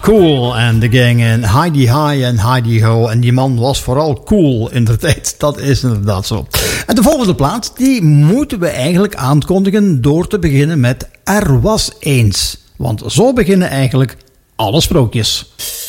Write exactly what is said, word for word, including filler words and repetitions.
Cool en de gang en Heidi High en Heidi Ho. En die man was vooral cool in de tijd. Dat is inderdaad zo. En de volgende plaat, die moeten we eigenlijk aankondigen door te beginnen met Er was eens. Want zo beginnen eigenlijk alle sprookjes.